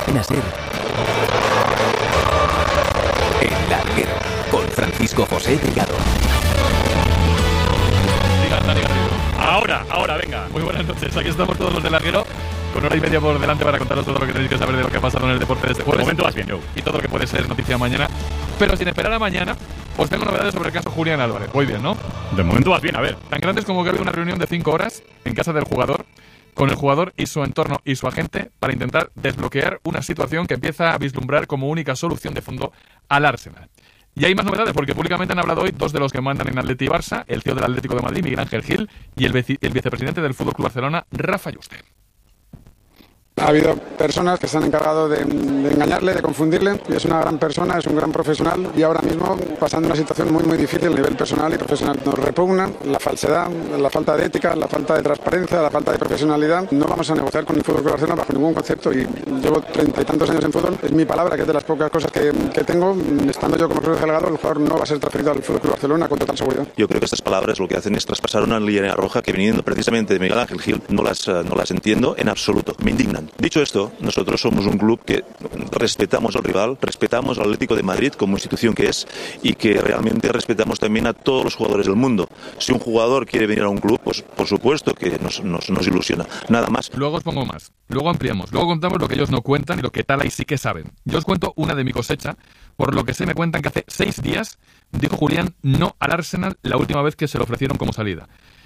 Cadena SER. El Larguero, con Francisco José Delgado. Ahora, venga. Muy buenas noches. Aquí estamos todos los del Larguero, con hora y media por delante para contaros todo lo que tenéis que saber de lo que ha pasado en el deporte de este jueves. De momento vas bien, yo. Y todo lo que puede ser noticia mañana. Pero sin esperar a mañana, os tengo novedades sobre el caso Julián Álvarez. Voy bien, ¿no? De momento vas bien, a ver. Tan grandes como que había una reunión de 5 horas en casa del jugador, con el jugador y su entorno y su agente, para intentar desbloquear una situación que empieza a vislumbrar como única solución de fondo al Arsenal. Y hay más novedades, porque públicamente han hablado hoy dos de los que mandan en Atleti y Barça, el CEO del Atlético de Madrid, Miguel Ángel Gil, y el vicepresidente del FC Barcelona, Rafa Yuste. Ha habido personas que se han encargado de engañarle, de confundirle, y es una gran persona, es un gran profesional, y ahora mismo pasando una situación muy difícil a nivel personal y profesional. Nos repugna la falsedad, la falta de ética, la falta de transparencia, la falta de profesionalidad. No vamos a negociar con el FC Barcelona bajo ningún concepto, y llevo 30 y tantos años en fútbol. Es mi palabra, que es de las pocas cosas que tengo. Estando yo como profesor delegado, el jugador no va a ser transferido al FC Barcelona con total seguridad. Yo creo que estas palabras lo que hacen es traspasar una línea roja que, viniendo precisamente de Miguel Ángel Gil, no las entiendo en absoluto, me indignan. Dicho esto, nosotros somos un club que respetamos al rival, respetamos al Atlético de Madrid como institución que es, y que realmente respetamos también a todos los jugadores del mundo. Si un jugador quiere venir a un club, pues por supuesto que nos ilusiona, nada más. Luego os pongo más, luego ampliamos, luego contamos lo que ellos no cuentan y lo que tal ahí sí que saben. Yo os cuento una de mi cosecha, por lo que sé me cuentan que hace 6 días dijo Julián no al Arsenal la última vez que se lo ofrecieron como salida.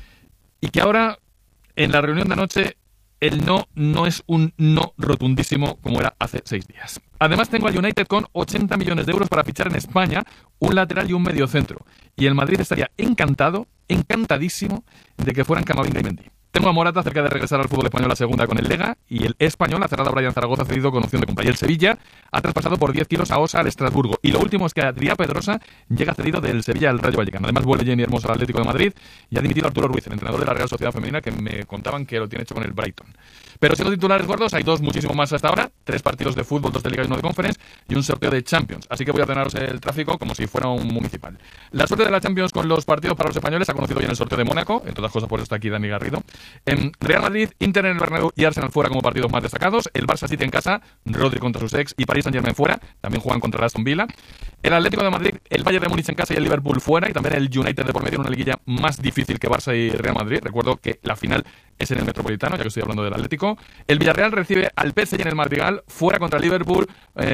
Y que ahora, en la reunión de anoche, el no es un no rotundísimo como era hace 6 días. Además, tengo al United con 80 millones de euros para fichar en España un lateral y un mediocentro. Y el Madrid estaría encantadísimo de que fueran Camavinga y Mendy. Tengo a Morata cerca de regresar al fútbol español a segunda con el Lega, y el español ha cerrado a Brian Zaragoza cedido con opción de compra. Y el Sevilla ha traspasado por 10 kilos a Osa al Estrasburgo. Y lo último es que Adrià Pedrosa llega cedido del Sevilla al Rayo Vallecano. Además vuelve Jenny Hermoso al Atlético de Madrid y ha dimitido a Arturo Ruiz, el entrenador de la Real Sociedad Femenina, que me contaban que lo tiene hecho con el Brighton. Pero siendo titulares gordos, hay 2 muchísimo más hasta ahora: 3 partidos de fútbol, 2 de Liga y 1 de Conference, y un sorteo de Champions. Así que voy a ordenaros el tráfico como si fuera un municipal. La suerte de la Champions con los partidos para los españoles ha conocido ya en el sorteo de Mónaco, entre otras cosas por eso está aquí Dani Garrido. Real Madrid, Inter en el Bernabéu y Arsenal fuera como partidos más destacados. El Barça City en casa, Rodri contra sus ex, y París Saint-Germain fuera, también juegan contra el Aston Villa. El Atlético de Madrid, el Bayern de Múnich en casa y el Liverpool fuera, y también el United de por medio en una liguilla más difícil que Barça y Real Madrid. Recuerdo que la final es en el Metropolitano, ya que estoy hablando del Atlético. El Villarreal recibe al PSG en el Madrigal, fuera contra el Liverpool,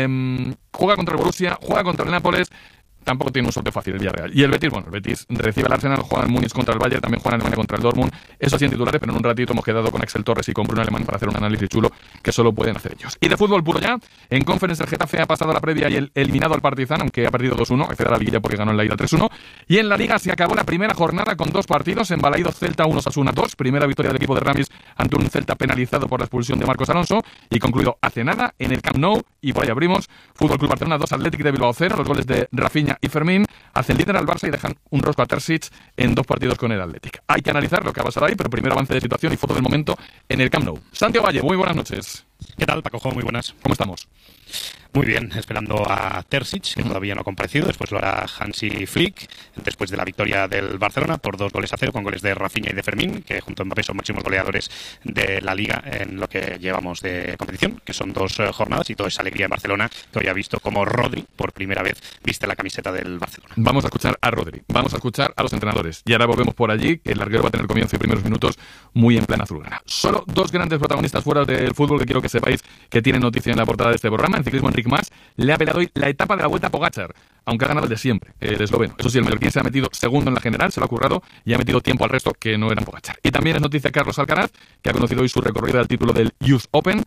juega contra el Borussia, juega contra el Nápoles. Tampoco tiene un sorteo fácil el Villarreal. Y el Betis recibe al Arsenal, juega en Múnich contra el Bayern, también juega en Alemania contra el Dortmund. Eso sí en titulares, pero en un ratito hemos quedado con Axel Torres y con Bruno Alemán para hacer un análisis chulo que solo pueden hacer ellos. Y de fútbol puro ya, en Conference el Getafe ha pasado la previa y el eliminado al Partizan, aunque ha perdido 2-1, accede a la liguilla porque ganó en la ida 3-1. Y en la Liga se acabó la primera jornada con 2 partidos, en Balaídos Celta 1, Osasuna 2, primera victoria del equipo de Ramis ante un Celta penalizado por la expulsión de Marcos Alonso, y concluido hace nada en el Camp Nou, y por ahí abrimos. Fútbol Club Barcelona 2, Athletic de Bilbao 0, los goles de Rafinha y Fermín hacen líder al Barça y dejan un rosco a Terzic en 2 partidos con el Athletic. Hay que analizar lo que ha pasado ahí, pero primero avance de situación y foto del momento en el Camp Nou. Santiago Valle, muy buenas noches. ¿Qué tal, Paco? Muy buenas. ¿Cómo estamos? Muy bien, esperando a Terzic, que todavía no ha comparecido. Después lo hará Hansi Flick, después de la victoria del Barcelona por 2-0, con goles de Rafinha y de Fermín, que junto a Mbappé son máximos goleadores de la Liga en lo que llevamos de competición, que son 2 jornadas, y toda esa alegría en Barcelona, que hoy ha visto como Rodri por primera vez viste la camiseta del Barcelona. Vamos a escuchar a Rodri, vamos a escuchar a los entrenadores, y ahora volvemos por allí, que el Larguero va a tener comienzo y primeros minutos muy en plan azulgrana. Solo 2 grandes protagonistas fuera del fútbol que quiero que sepáis que tienen noticia en la portada de este programa. En ciclismo, Enric Mas le ha peleado hoy la etapa de la Vuelta a Pogačar, aunque ha ganado el de siempre, el esloveno. Eso sí, el mallorquín se ha metido segundo en la general, se lo ha currado y ha metido tiempo al resto que no eran Pogačar. Y también es noticia Carlos Alcaraz, que ha conocido hoy su recorrido al título del US Open,